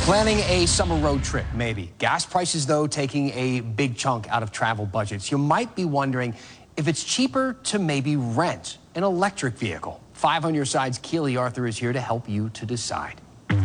Planning a summer road trip, maybe. Gas prices, though, taking a big chunk out of travel budgets. You might be wondering if it's cheaper to maybe rent an electric vehicle. 5 on Your Side's Keely Arthur is here to help you to decide.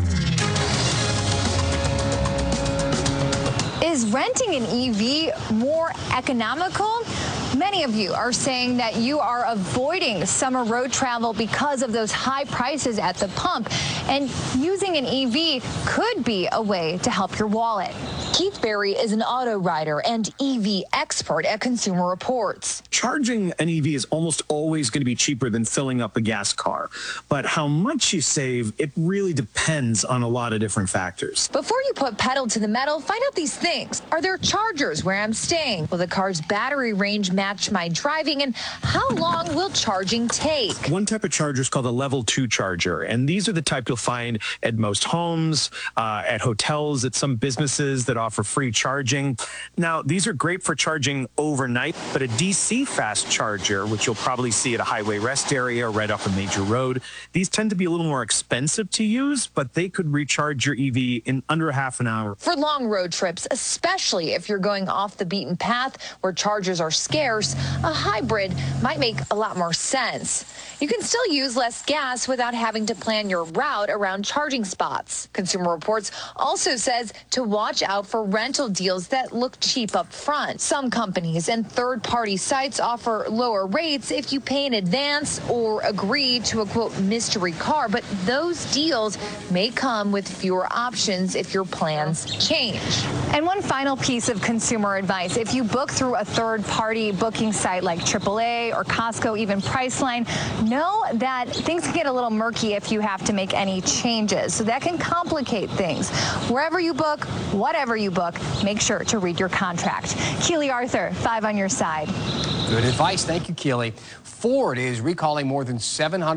Is renting an EV more economical? Many of you are saying that you are avoiding summer road travel because of those high prices at the pump, and using an EV could be a way to help your wallet. Keith Berry is an auto rider and EV expert at Consumer Reports. Charging an EV is almost always going to be cheaper than filling up a gas car. But how much you save, it really depends on a lot of different factors. Before you put pedal to the metal, find out these things. Are there chargers where I'm staying? Will the car's battery range match my driving? And how long will charging take? One type of charger is called a level 2 charger. And these are the type you'll find at most homes, at hotels, at some businesses that offer free charging. Now, these are great for charging overnight, but a DC fast charger, which you'll probably see at a highway rest area or right off a major road, these tend to be a little more expensive to use, but they could recharge your EV in under half an hour. For long road trips, especially if you're going off the beaten path where chargers are scarce, a hybrid might make a lot more sense. You can still use less gas without having to plan your route around charging spots. Consumer Reports also says to watch out for rental deals that look cheap up front. Some companies and third-party sites offer lower rates if you pay in advance or agree to a, quote, mystery car, but those deals may come with fewer options if your plans change. And one final piece of consumer advice: if you book through a third-party booking site like AAA or Costco, even Priceline, know that things can get a little murky if you have to make any changes. So that can complicate things. Wherever you book, whatever you book, make sure to read your contract. Keely Arthur, 5 on Your Side. Good advice. Thank you, Keely. Ford is recalling more than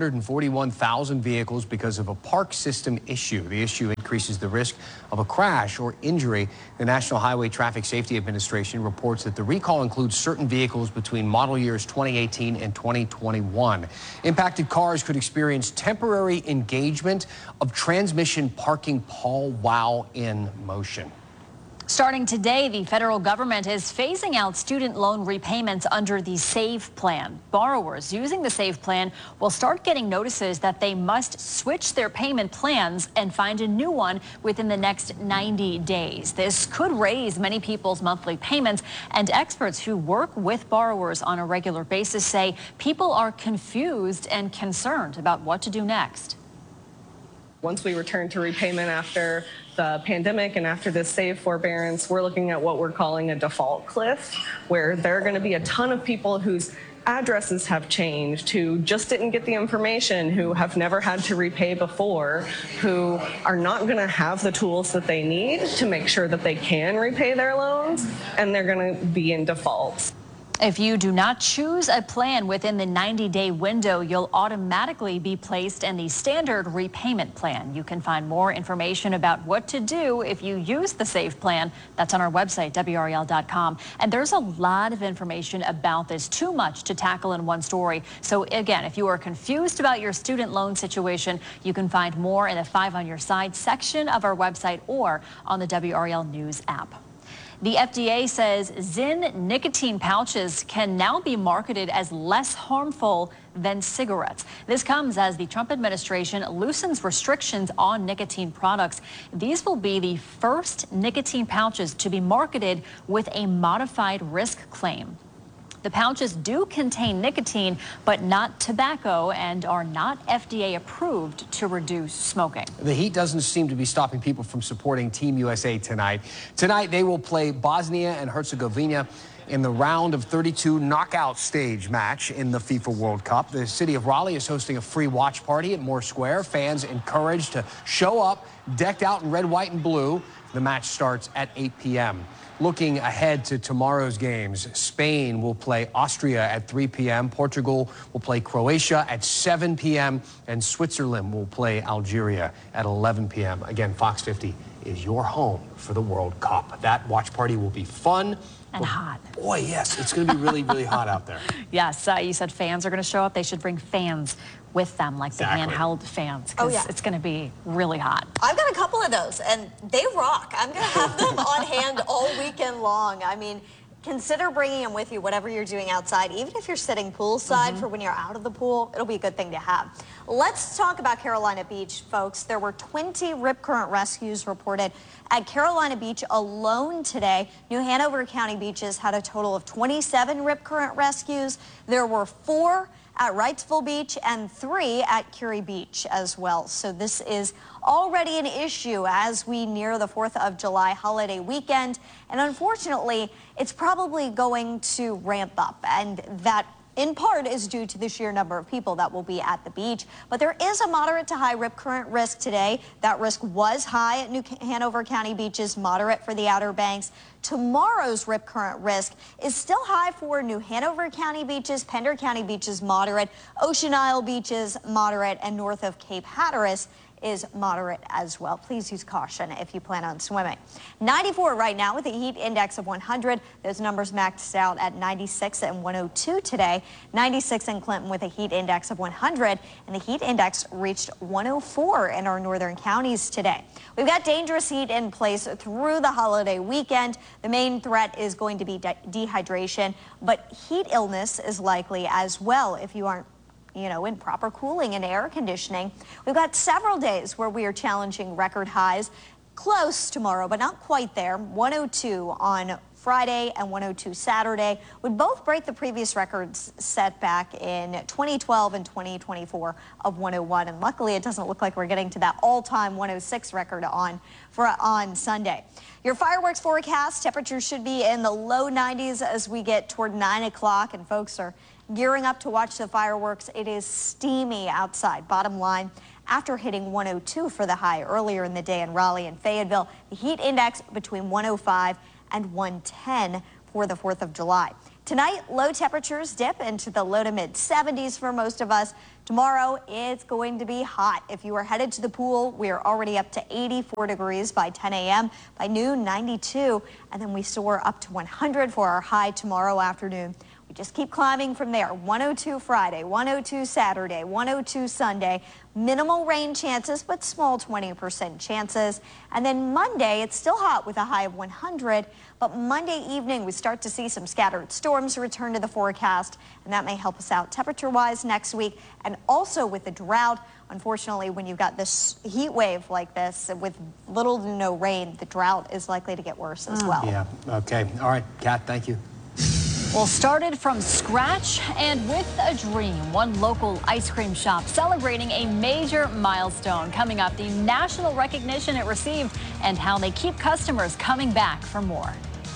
741,000 vehicles because of a park system issue. The issue increases the risk of a crash or injury. The National Highway Traffic Safety Administration reports that the recall includes certain vehicles between model years 2018 and 2021. Impacted cars could experience temporary engagement of transmission parking pole while in motion. Starting today, the federal government is phasing out student loan repayments under the SAVE plan. Borrowers using the SAVE plan will start getting notices that they must switch their payment plans and find a new one within the next 90 days. This could raise many people's monthly payments, and experts who work with borrowers on a regular basis say people are confused and concerned about what to do next. Once we return to repayment after the pandemic and after this SAVE forbearance, we're looking at what we're calling a default cliff, where there are going to be a ton of people whose addresses have changed, who just didn't get the information, who have never had to repay before, who are not going to have the tools that they need to make sure that they can repay their loans, and they're going to be in default. If you do not choose a plan within the 90-day window, you'll automatically be placed in the standard repayment plan. You can find more information about what to do if you use the SAVE plan. That's on our website, WRAL.com. And there's a lot of information about this, too much to tackle in one story. So again, if you are confused about your student loan situation, you can find more in the 5 on Your Side section of our website or on the WRAL News app. The FDA says Zyn nicotine pouches can now be marketed as less harmful than cigarettes. This comes as the Trump administration loosens restrictions on nicotine products. These will be the first nicotine pouches to be marketed with a modified risk claim. The pouches do contain nicotine, but not tobacco, and are not FDA approved to reduce smoking. The heat doesn't seem to be stopping people from supporting Team USA tonight. Tonight, they will play Bosnia and Herzegovina in the round of 32 knockout stage match in the FIFA World Cup. The city of Raleigh is hosting a free watch party at Moore Square. Fans encouraged to show up decked out in red, white, and blue. The match starts at 8 p.m. Looking ahead to tomorrow's games, Spain will play Austria at 3 p.m., Portugal will play Croatia at 7 p.m., and Switzerland will play Algeria at 11 p.m. Again, Fox 50 is your home for the World Cup. That watch party will be fun. And hot. Boy, yes, it's going to be really, really hot out there. Yes, you said fans are going to show up. They should bring fans with them, like Exactly. the handheld fans, because it's going to be really hot. I've got a couple of those, and they rock. I'm going to have them on hand all weekend long. I mean, consider bringing them with you, whatever you're doing outside. Even if you're sitting poolside for when you're out of the pool, it'll be a good thing to have. Let's talk about Carolina Beach, folks. There were 20 rip current rescues reported at Carolina Beach alone today. New Hanover County beaches had a total of 27 rip current rescues. There were 4 at Wrightsville Beach and 3 at Curie Beach as well. So this is already an issue as we near the 4th of July holiday weekend. And unfortunately, it's probably going to ramp up, and that in part is due to the sheer number of people that will be at the beach. But there is a moderate to high rip current risk today. That risk was high at New Hanover County beaches, moderate for the Outer Banks. Tomorrow's rip current risk is still high for New Hanover County beaches, Pender County beaches, moderate, Ocean Isle beaches, moderate, and north of Cape Hatteras is moderate as well. Please use caution if you plan on swimming. 94 right now with a heat index of 100. Those numbers maxed out at 96 and 102 today. 96 in Clinton with a heat index of 100, and the heat index reached 104 in our northern counties today. We've got dangerous heat in place through the holiday weekend. The main threat is going to be dehydration, but heat illness is likely as well if you aren't in proper cooling and air conditioning. We've got several days where we are challenging record highs. Close tomorrow, but not quite there. 102 on Friday and 102 Saturday would both break the previous records set back in 2012 and 2024 of 101. And luckily, it doesn't look like we're getting to that all-time 106 record on Sunday. Your fireworks forecast, temperatures should be in the low 90s as we get toward 9 o'clock, and folks are gearing up to watch the fireworks. It is steamy outside. Bottom line, after hitting 102 for the high earlier in the day in Raleigh and Fayetteville, the heat index between 105 and 110 for the 4th of July. Tonight, low temperatures dip into the low to mid 70s for most of us. Tomorrow, it's going to be hot. If you are headed to the pool, we are already up to 84 degrees by 10 a.m. By noon, 92, and then we soar up to 100 for our high tomorrow afternoon. We just keep climbing from there. 102 Friday, 102 Saturday, 102 Sunday. Minimal rain chances, but small 20% chances. And then Monday, it's still hot with a high of 100. But Monday evening, we start to see some scattered storms return to the forecast. And that may help us out temperature-wise next week. And also with the drought, unfortunately, when you've got this heat wave like this with little to no rain, the drought is likely to get worse as well. Yeah, okay. All right, Kat, thank you. Well, started from scratch and with a dream. One local ice cream shop celebrating a major milestone coming up, the national recognition it received and how they keep customers coming back for more.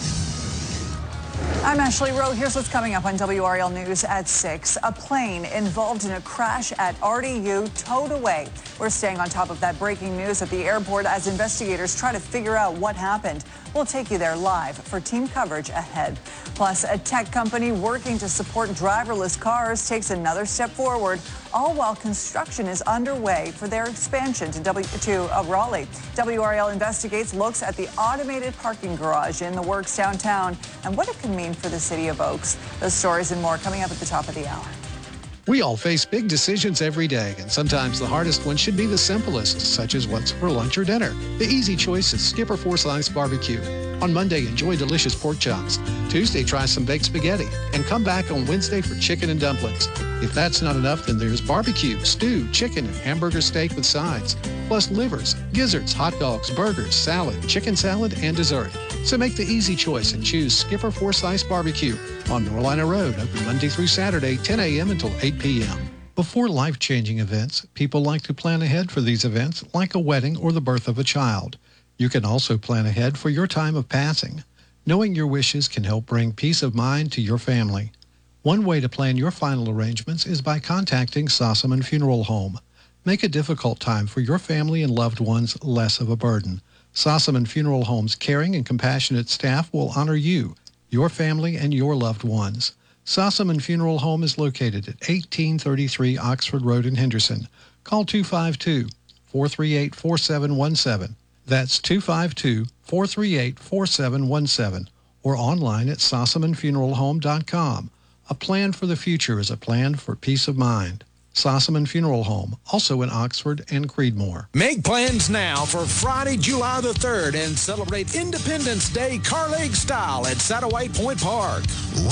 I'm Ashley Rowe. Here's what's coming up on WRAL News at 6. A plane involved in a crash at RDU towed away. We're staying on top of that breaking news at the airport as investigators try to figure out what happened. We'll take you there live for team coverage ahead. Plus, a tech company working to support driverless cars takes another step forward, all while construction is underway for their expansion to Raleigh. WRAL investigates, looks at the automated parking garage in the works downtown and what it could mean for the city of Oaks. Those stories and more coming up at the top of the hour. We all face big decisions every day, and sometimes the hardest one should be the simplest, such as what's for lunch or dinner. The easy choice is Skipper 4-Slice Barbecue. On Monday, enjoy delicious pork chops. Tuesday, try some baked spaghetti. And come back on Wednesday for chicken and dumplings. If that's not enough, then there's barbecue, stew, chicken, and hamburger steak with sides. Plus livers, gizzards, hot dogs, burgers, salad, chicken salad, and dessert. So make the easy choice and choose Skipper 4-Slice Barbecue on Norlina Road, open Monday through Saturday, 10 a.m. until 8 p.m. Before life-changing events, people like to plan ahead for these events, like a wedding or the birth of a child. You can also plan ahead for your time of passing. Knowing your wishes can help bring peace of mind to your family. One way to plan your final arrangements is by contacting Sossaman Funeral Home. Make a difficult time for your family and loved ones less of a burden. Sossaman Funeral Home's caring and compassionate staff will honor you, your family, and your loved ones. Sossaman Funeral Home is located at 1833 Oxford Road in Henderson. Call 252-438-4717. That's 252-438-4717 or online at sossamanfuneralhome.com. A plan for the future is a plan for peace of mind. Sossaman Funeral Home, also in Oxford and Creedmoor. Make plans now for Friday, July the 3rd and celebrate Independence Day Carlake style at Satterwhite Point Park.